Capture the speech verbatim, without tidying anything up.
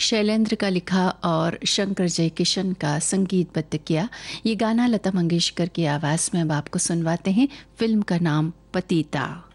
शैलेंद्र का लिखा और शंकर जयकिशन का संगीतबद्ध किया। ये गाना लता मंगेशकर की आवाज़ में अब आपको सुनवाते हैं। फिल्म का नाम पतिता।